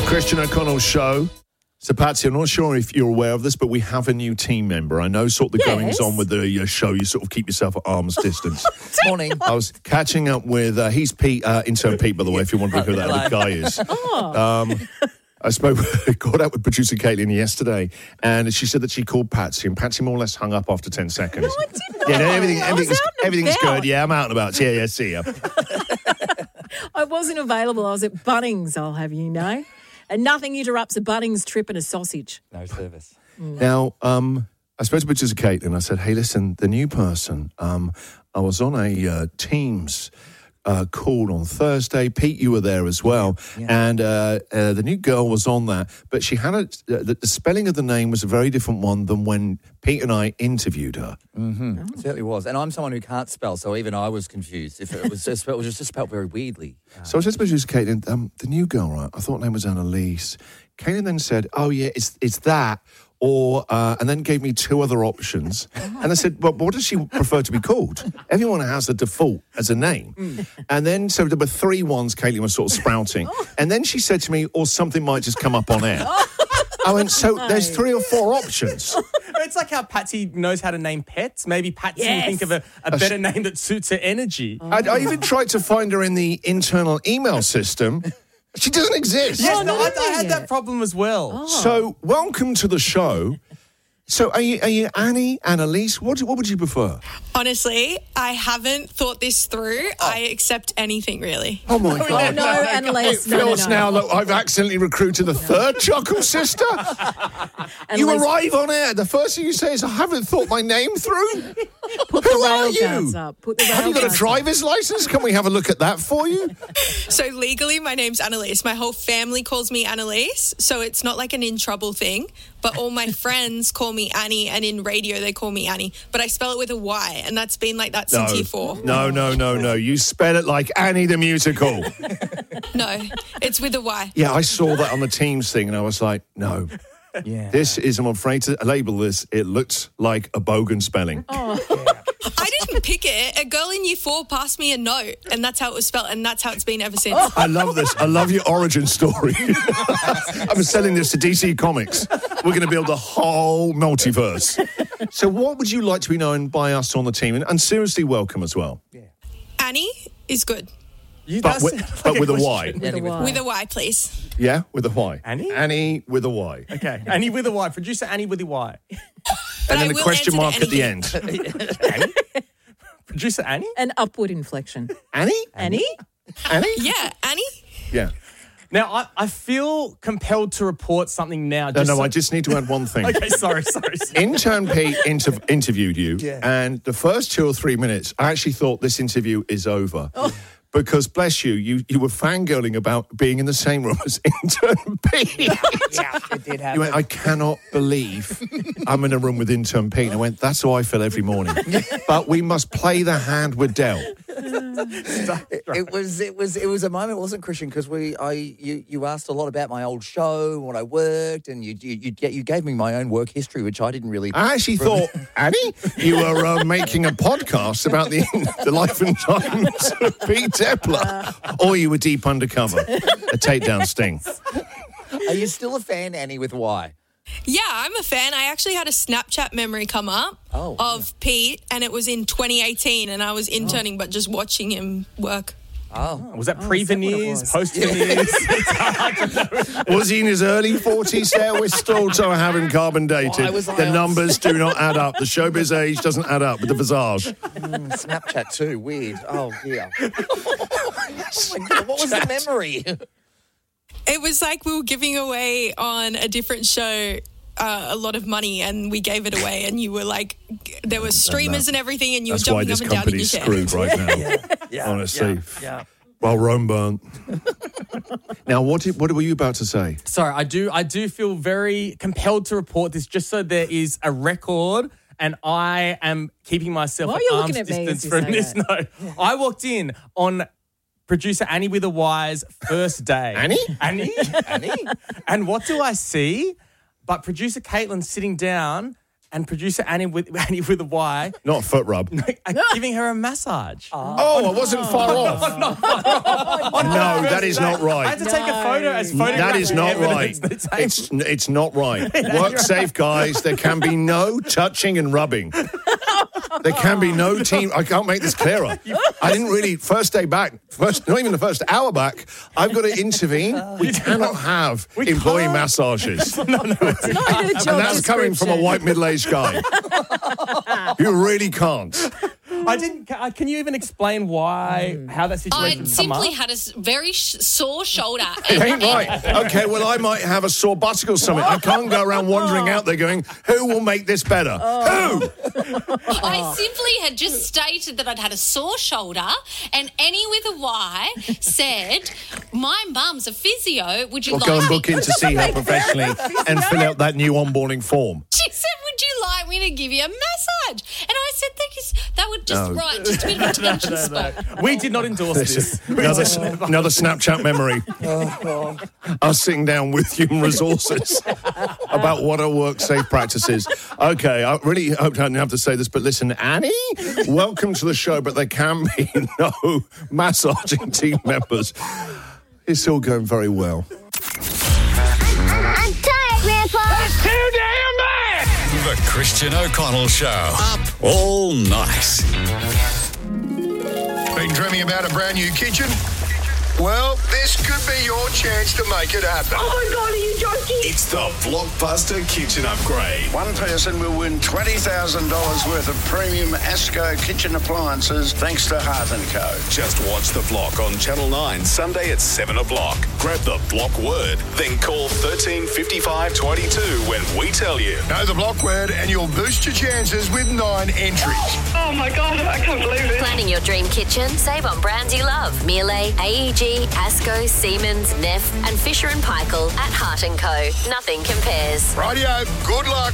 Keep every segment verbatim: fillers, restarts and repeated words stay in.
Christian O'Connell's show. So, Patsy, I'm not sure if you're aware of this, but we have a new team member. I know sort of the Yes. goings on with the uh, show. You sort of keep yourself at arm's distance. Morning. I was catching up with, uh, he's Pete, uh, intern Pete, by the way, if you're wondering who that other guy is. Oh. Um, I spoke, got out with producer Caitlin yesterday, and she said that she called Patsy, and Patsy more or less hung up after ten seconds. No, I did not. Yeah, no, everything, I was everything's, out and everything's about. good. Yeah, I'm out and about. Yeah, yeah, see ya. I wasn't available. I was at Bunnings, I'll have you know. And nothing interrupts a Bunnings trip and a sausage. No service. Now, um, I spoke to producer Caitlin. I said, hey, listen, the new person, um, I was on a uh, Teams uh, call on Thursday. Pete, you were there as well. Yeah. And uh, uh, the new girl was on that. But she had a, uh, the, the spelling of the name was a very different one than when Pete and I interviewed her. Mm-hmm. It certainly was. And I'm someone who can't spell, so even I was confused. If it was just spelled, it was just spelled very weirdly. So I said to producer Caitlin, um, the new girl, right? I thought her name was Annalise. Caitlin then said, oh, yeah, it's it's that. Or, uh, and then gave me two other options. And I said, well, what does she prefer to be called? Everyone has a default as a name. And then, so there were three ones Caitlin was sort of sprouting. And then she said to me, or something might just come up on air. I went, so there's three or four options. It's like how Patsy knows how to name pets. Maybe Patsy Yes. will think of a, a better name that suits her energy. I, I even tried to find her in the internal email system. She doesn't exist. Yes, Oh, no, no, I, no, I had yeah. that problem as well. So, welcome to the show. So, are you, are you Annie, Annalise? What, what would you prefer? Honestly, I haven't thought this through. I accept anything, really. Oh, my Oh, God. no, Annalise. It No, no, feels no. now that I've accidentally recruited the third Chuckle Sister. You Annalise, arrive on air. The first thing you say is, I haven't thought my name through. Put the Who are rail you? guards up. Put the rail Have you got a guards up. driver's license? Can we have a look at that for you? So legally, my name's Annalise. My whole family calls me Annalise, so it's not like an in trouble thing. But all my friends call me Annie, and in radio they call me Annie. But I spell it with a Y, and that's been like that since year four. No, no, no, no. You spell it like Annie the musical. No, it's with a Y. Yeah, I saw that on the Teams thing, and I was like, no. Yeah. This is, I'm afraid to label this, it looks like a bogan spelling. I didn't pick it. A girl in year four passed me a note, and that's how it was spelled, and that's how it's been ever since. I love this. I love your origin story. I'm selling this to D C Comics. We're going to build a whole multiverse. So what would you like to be known by us on the team? And, and seriously, welcome as well. Annie is good. You, But that with, sounds but like with a question. Y. With a Y. With a Y, please. Yeah, with a Y. Annie? Annie with a Y. Okay, Annie with a Y. Producer Annie with a Y. And I then a will question answer to mark at the anything. end. Producer Annie? An upward inflection. Annie? Annie? Annie? Yeah, Annie? Yeah. Now, I, I feel compelled to report something now. No, Just no, so- I just need to add one thing. Okay, sorry, sorry. sorry. Intern Pete inter- interviewed you, Yeah. and the first two or three minutes, I actually thought this interview is over. Oh. Because, bless you, you, you were fangirling about being in the same room as Intern Pete. Yeah, it did happen. You went, I cannot believe I'm in a room with Intern Pete. And I went, that's how I feel every morning. But we must play the hand we're dealt. It, it was it was it was a moment, wasn't it, Christian? Because we I you, you asked a lot about my old show, what I worked, and you you you, get, you gave me my own work history, which I didn't really. I actually thought, Annie, you were uh, making a podcast about the, the life and times of Pete Tepler. Or you were deep undercover, a takedown sting. Are you still a fan, Annie, with Y? Yeah, I'm a fan. I actually had a Snapchat memory come up Oh, of Pete, and it was in twenty eighteen, and I was interning, but just watching him work. Oh, Was that is that what it pre-veneers, was? post-veneers? Was he in his early forties there? We're still trying to have him carbon dated. Why was I The on- numbers do not add up. The showbiz age doesn't add up with the visage. mm, Snapchat too. Weird. Oh dear. Oh, my God, what was the memory? It was like we were giving away on a different show uh, a lot of money, and we gave it away, and you were like, there were streamers and everything, and you That's were why jumping this up and down in your company's chair. screwed right now. Yeah, Honestly. Yeah. yeah. Well, Rome burnt. Now, what did, what were you about to say? Sorry, I do I do feel very compelled to report this just so there is a record, and I am keeping myself Why are at you arm's looking at me as distance you from say this. that? No, I walked in on producer Annie with a Y's first day. Annie? Annie? Annie? And what do I see? But producer Caitlin sitting down and producer Annie with Annie with a Y Not foot rub. are giving her a massage. Oh, I wasn't far off. No, that is not I right. had to take a photo as photographic That is not evidence right. that it's Amy. It's it's not right. Work safe, guys. There can be no touching and rubbing. There can be no team. I can't make this clearer. I didn't really first day back. First, not even the first hour back. I've got to intervene. We cannot have We employee can't. massages, Not in the job and that's coming from a description. white middle-aged guy. You really can't. I didn't. ca- Can you even explain why, how that I situation come simply up? had a s- very sh- sore shoulder. It ain't right. Okay, well, I might have a sore buttock or something. I can't go around wandering out there going, who will make this better? Who? I simply had just stated that I'd had a sore shoulder, and Annie with a Y said, "My mum's a physio. Would you Or like?" go and me-" book in to see her professionally and fill out that new onboarding form. She said, "Would you like me to give you a massage?" And I said, "Thank you. s- That would just No. right, just a bit of a tension spot." We did not endorse this. Another, another Snapchat memory. I was sitting down with human resources about what are work safe practices. Okay, I really hope I don't have to say this, but listen, Annie, welcome to the show, but there can be no massaging team members. It's all going very well. I'm tired, Grandpa. The Christian O'Connell Show. Up all night. Been dreaming about a brand new kitchen? Well, this could be your chance to make it happen. Oh my God, are you joking? It's the Blockbuster Kitchen Upgrade. One person will win twenty thousand dollars worth of premium ASCO kitchen appliances thanks to Hearth and Co. Just watch The Block on Channel nine, Sunday at seven o'clock. Grab the Block word, then call thirteen fifty-five twenty-two when we tell you. Know the block word and you'll boost your chances with nine entries. Oh my God, I can't believe it. Planning your dream kitchen? Save on brands you love. Miele, A E G, Asco, Siemens, Neff and Fisher and Paykel at Heart and Co. Nothing compares. Rightio, good luck.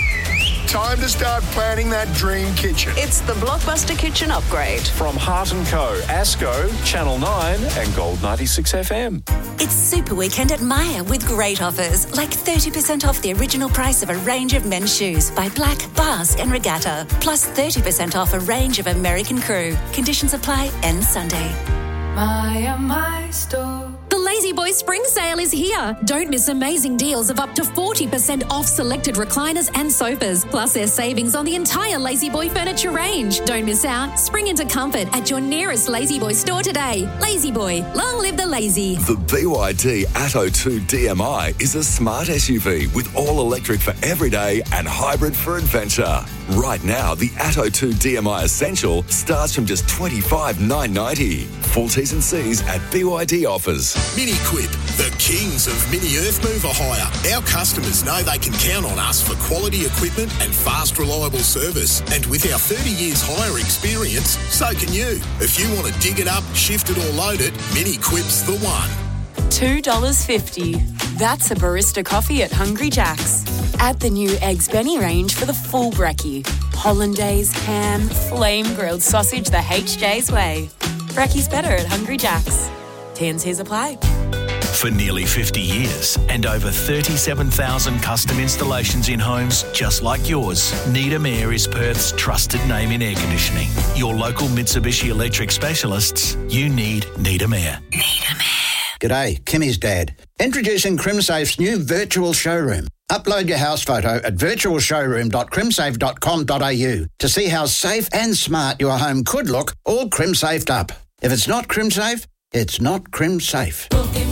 Time to start planning that dream kitchen. It's the Blockbuster Kitchen Upgrade. From Heart and Co, Asco, Channel nine and Gold ninety-six F M. It's Super Weekend at Myer with great offers, like thirty percent off the original price of a range of men's shoes by Black, Basque and Regatta, plus thirty percent off a range of American Crew. Conditions apply end Sunday. My, my store. The Lazy Boy Spring Sale is here. Don't miss amazing deals of up to forty percent off selected recliners and sofas. Plus, there's savings on the entire Lazy Boy furniture range. Don't miss out. Spring into comfort at your nearest Lazy Boy store today. Lazy Boy, long live the lazy. The B Y D Atto two D M I is a smart S U V with all electric for everyday and hybrid for adventure. Right now, the Atto two D M I Essential starts from just twenty-five thousand nine hundred ninety dollars. Full T's and C's at B Y D offers. Mini Quip, the kings of mini earth mover hire. Our customers know they can count on us for quality equipment and fast, reliable service. And with our thirty years hire experience, so can you. If you want to dig it up, shift it or load it, Mini Quip's the one. two dollars fifty. That's a barista coffee at Hungry Jack's. Add the new Eggs Benny range for the full brekkie. Hollandaise, ham, flame-grilled sausage the H J's way. Brekkie's better at Hungry Jack's. T and C's apply. For nearly fifty years and over thirty-seven thousand custom installations in homes just like yours, Needham Air is Perth's trusted name in air conditioning. Your local Mitsubishi Electric specialists, you need Needham Air. Needham Air. G'day, Kimmy's dad. Introducing CrimSafe's new virtual showroom. Upload your house photo at virtual showroom dot crimsafe dot com dot a u to see how safe and smart your home could look, all CrimSafed up. If it's not CrimSafe, it's not CrimSafe.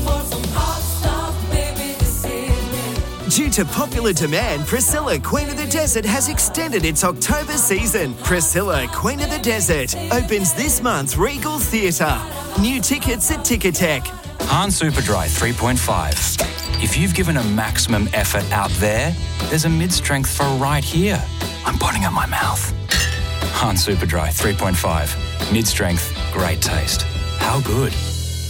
Due to popular demand, Priscilla, Queen of the Desert has extended its October season. Priscilla, Queen of the Desert opens this month's Regal Theatre. New tickets at Ticketek. Han Superdry three point five. If you've given a maximum effort out there, there's a mid-strength for right here. I'm putting at my mouth. Han Superdry three point five. Mid-strength, great taste. How good?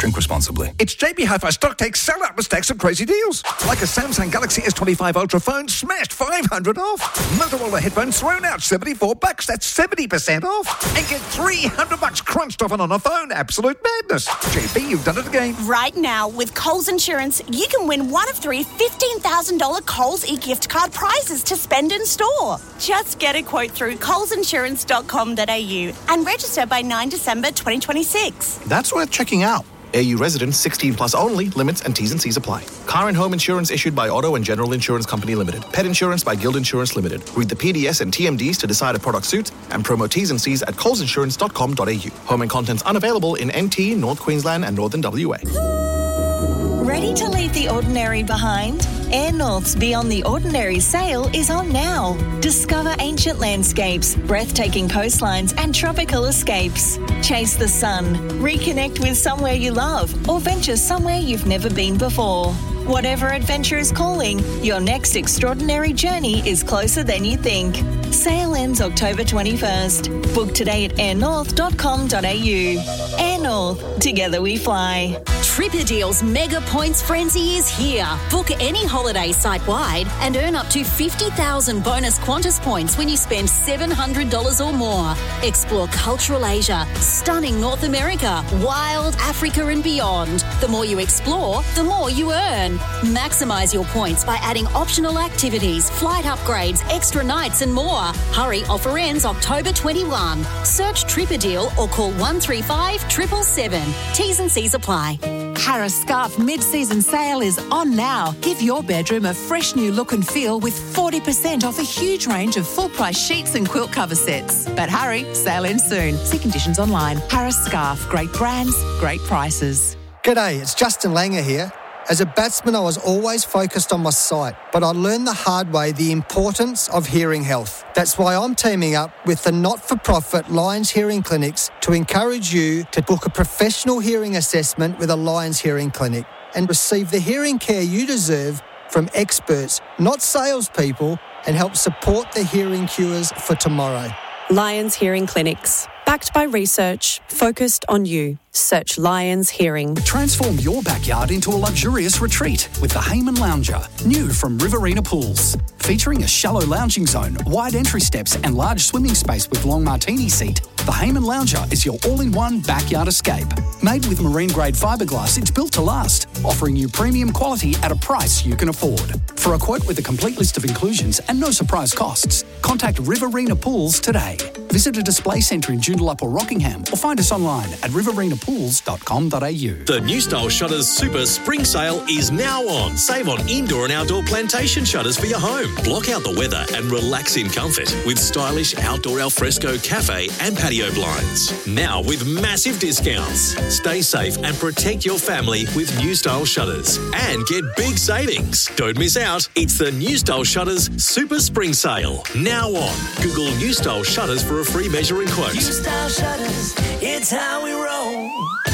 Drink responsibly. It's J B Hi-Fi Stock Take sell-out with stacks of crazy deals. Like a Samsung Galaxy S twenty-five Ultra phone smashed five hundred off. Motorola headphones thrown out seventy-four bucks. That's seventy percent off. And get three hundred bucks crunched off and on a phone. Absolute madness. J B, you've done it again. Right now, with Coles Insurance, you can win one of three fifteen thousand dollars Coles e-gift card prizes to spend in store. Just get a quote through coles insurance dot com dot a u and register by nine December twenty twenty-six. That's worth checking out. A U residents sixteen plus only. Limits and T's and C's apply. Car and home insurance issued by Auto and General Insurance Company Limited. Pet insurance by Guild Insurance Limited. Read the P D S and T M Ds to decide if product suits and promo T's and C's at coles insurance dot com dot a u. Home and contents unavailable in N T, North Queensland and Northern W A. Ready to leave the ordinary behind? Air North's Beyond the Ordinary sale is on now. Discover ancient landscapes, breathtaking coastlines and tropical escapes. Chase the sun, reconnect with somewhere you love, or venture somewhere you've never been before. Whatever adventure is calling, your next extraordinary journey is closer than you think. Sale ends October twenty-first. Book today at air north dot com dot a u. Air North, together we fly. Tripperdeal's Mega Points Frenzy is here. Book any holiday site-wide and earn up to fifty thousand bonus Qantas points when you spend seven hundred dollars or more. Explore cultural Asia, stunning North America, wild Africa and beyond. The more you explore, the more you earn. Maximise your points by adding optional activities, flight upgrades, extra nights and more. Hurry, offer ends October twenty-first. Search Tripperdeal or call one three five, seven seven seven. T's and C's apply. Harris Scarf mid-season sale is on now. Give your bedroom a fresh new look and feel with forty percent off a huge range of full-price sheets and quilt cover sets. But hurry, sale ends soon. See conditions online. Harris Scarf, great brands, great prices. G'day, it's Justin Langer here. As a batsman, I was always focused on my sight, but I learned the hard way the importance of hearing health. That's why I'm teaming up with the not-for-profit Lions Hearing Clinics to encourage you to book a professional hearing assessment with a Lions Hearing Clinic and receive the hearing care you deserve from experts, not salespeople, and help support the hearing cures for tomorrow. Lions Hearing Clinics. Backed by research, focused on you. Search Lions Hearing. Transform your backyard into a luxurious retreat with the Hayman Lounger, new from Riverina Pools. Featuring a shallow lounging zone, wide entry steps and large swimming space with long martini seat, the Hayman Lounger is your all-in-one backyard escape. Made with marine-grade fiberglass, it's built to last, offering you premium quality at a price you can afford. For a quote with a complete list of inclusions and no surprise costs, contact Riverina Pools today. Visit a display centre in Joondalup or Rockingham or find us online at riverina pools dot com dot a u. The New Style Shutters Super Spring Sale is now on. Save on indoor and outdoor plantation shutters for your home. Block out the weather and relax in comfort with stylish outdoor alfresco cafe and patio blinds. Now with massive discounts. Stay safe and protect your family with New Style Shutters and get big savings. Don't miss out. It's the New Style Shutters Super Spring Sale. Now on. Google New Style Shutters for a free measuring quote. New Style Shutters, it's how we roll.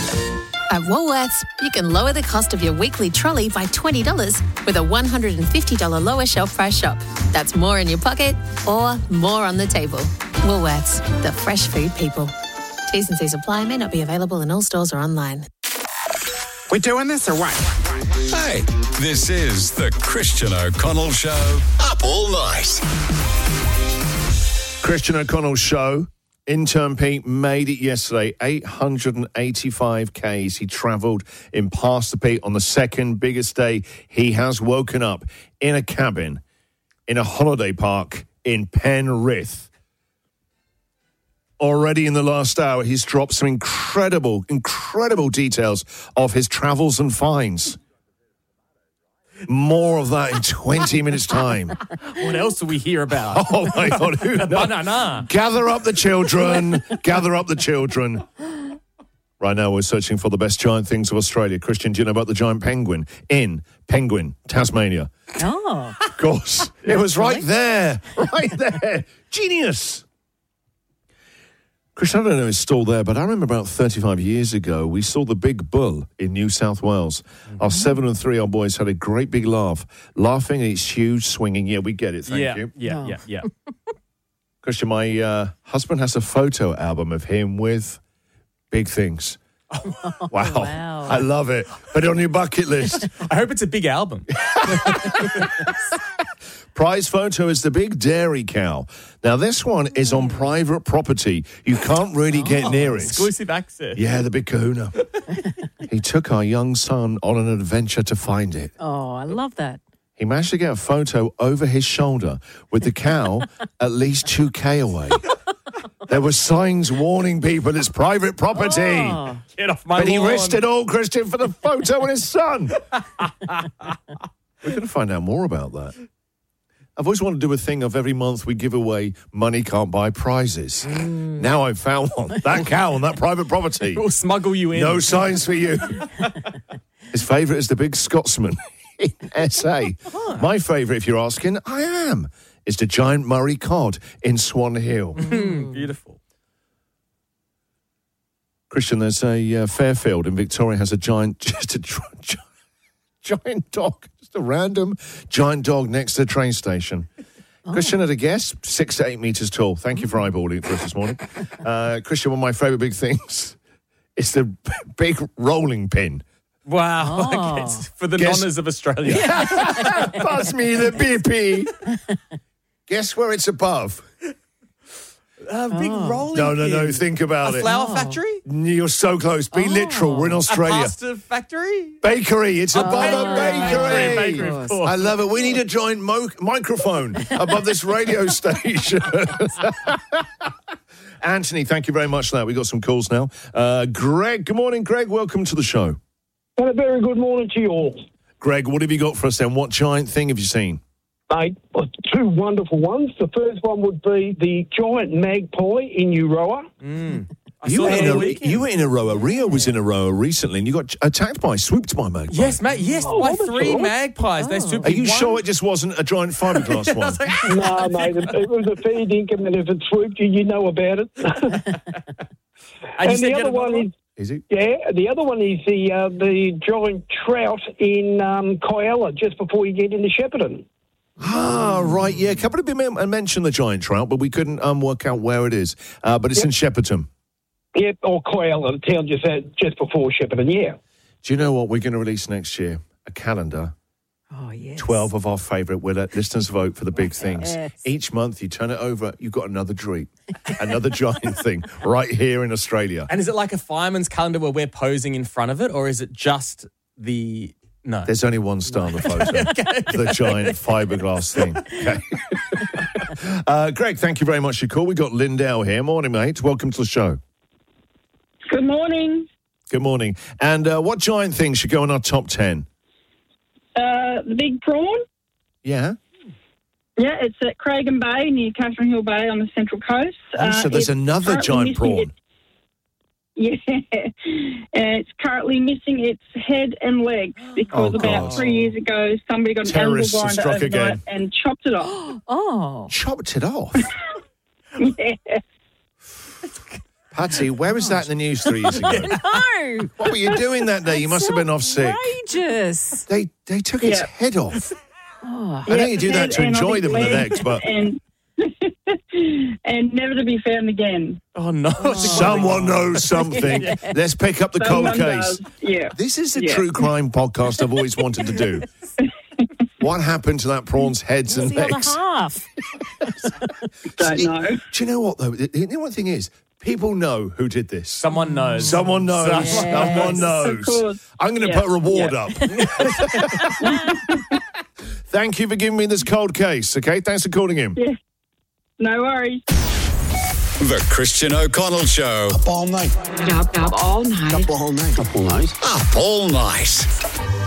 At Woolworths, you can lower the cost of your weekly trolley by twenty dollars with a one hundred fifty dollars lower shelf price shop. That's more in your pocket or more on the table. Woolworths, the fresh food people. T's and C's apply, may not be available in all stores or online. We doing this or what? Hey, this is the Christian O'Connell Show. Up all night. Christian O'Connell Show. Intern Pete made it yesterday, eight hundred eighty-five kays. He travelled in Pastor Pete on the second biggest day. He has woken up in a cabin in a holiday park in Penrith. Already in the last hour, he's dropped some incredible, incredible details of his travels and finds. More of that in twenty minutes' time. What else do we hear about? Oh, my God. Who knows? Banana. Gather up the children. Gather up the children. Right now, we're searching for the best giant things of Australia. Christian, do you know about the giant penguin in Penguin, Tasmania? Oh. Of course. It was right there. Right there. Genius. Christian, I don't know if it's still there, but I remember about thirty-five years ago, we saw the Big Bull in New South Wales. Mm-hmm. Our seven and three, our boys had a great big laugh, laughing at its huge swinging. Yeah, we get it. Thank yeah, you. Yeah, Oh. yeah, yeah. Christian, my uh, husband has a photo album of him with big things. Wow. Wow. I love it. Put it on your bucket list. I hope it's a big album. Prize photo is the big dairy cow. Now, this one is on private property. You can't really get Oh, near it. exclusive access. Yeah, the big kahuna. He took our young son on an adventure to find it. Oh, I love that. He managed to get a photo over his shoulder with the cow at least two K away. There were signs warning people it's private property. Oh. Get off my But he lawn. risked it all, Christian, for the photo and his son. We're going to find out more about that. I've always wanted to do a thing of every month we give away money can't buy prizes. Mm. Now I've found one. That cow on that private property. We'll smuggle you in. No signs for you. His favourite is the big Scotsman in S A. My favourite, if you're asking, I am, is the giant Murray cod in Swan Hill. Mm, beautiful. Christian, there's a uh, Fairfield in Victoria has a giant, just a gi- gi- giant dog, just a random giant dog next to the train station. Christian, at a guess, six to eight metres tall. Thank you for eyeballing it for us this morning. Uh, Christian, one of my favourite big things is the b- big rolling pin. Wow. Oh. It's for the Guess- nonners of Australia. Pass me the B P. Guess where it's above? A big rolling No, no, no. pin. Think about A it. flour factory? You're so close. Be literal. We're in A Australia. pasta factory? Bakery. It's above a Oh, bakery. bakery, bakery, of course. I love it. We need a giant mo- microphone above this radio station. Anthony, thank you very much for that. We've got some calls now. Uh, Greg, good morning, Greg. Welcome to the show. And a very good morning to you all. Greg, what have you got for us then? What giant thing have you seen? Mate, uh, two wonderful ones. The first one would be the giant magpie in Euroa. Mm. I You saw were, that in on the a, weekend. you were in a rower. Rio was in a rower recently, and you got attacked by, swooped by magpie. Yes, mate. Yes, Oh, by that's three all right. magpies. They swooped Are you in one. sure it just wasn't a giant fiberglass one? No, mate, it, it was a fair dinkum, and if it swooped you, you know about it. And, you and said the you had other one another is, Is it? yeah, the other one is the uh, the giant trout in um, Kyalla, just before you get into Shepparton. Ah, right, yeah. A couple of people men- mentioned the giant trout, but we couldn't um, work out where it is. Uh, but it's Yep. in Shepparton. Yep, or Kyalla, the town just out, just before Shepparton, yeah. Do you know what we're going to release next year? A calendar. Oh, yes. twelve of our favourite. We'll let listeners vote for the big things. Yes. Each month, you turn it over, you've got another treat, another giant thing right here in Australia. And is it like a fireman's calendar where we're posing in front of it, or is it just the... No. There's only one star on the photo. The giant fiberglass thing. Okay. uh, Greg, thank you very much for your call. We've got Lindell here. Morning, mate. Welcome to the show. Good morning. Good morning. And uh, what giant thing should go in our top ten? Uh, the big prawn. Yeah. Yeah, it's at Cragen Bay near Catherine Hill Bay on the Central Coast. Oh, so there's it's another currently giant missing prawn. its- Yeah, and it's currently missing its head and legs because Oh, about God. three years ago somebody got an Terrorists angle have grinder struck overnight again. and chopped it off. Oh. Chopped it off? Yeah. Patsy, where was that in the news three years ago? No. What were you doing that day? You must have been off sick. Outrageous. They they took its Yeah. head off. Oh. I know you do that head to and I enjoy think them and the legs legs, but and and never to be found again. Oh, no. someone knows something. Yeah. Let's pick up the Someone cold case. does. Yeah. This is the Yeah. true crime podcast I've always wanted to do. What happened to that prawn's heads and The other legs? half. Don't know. Do you know what, though? The, the one thing is, people know who did this. Someone knows. Someone knows. Yes. Someone knows. Of course. I'm going to Yeah. put a reward Yeah. up. Thank you for giving me this cold case, okay? Thanks for calling in. Yeah. No worries. The Christian O'Connell Show. Up all night. Up, up all night. Up all night. Up all night. Up all night.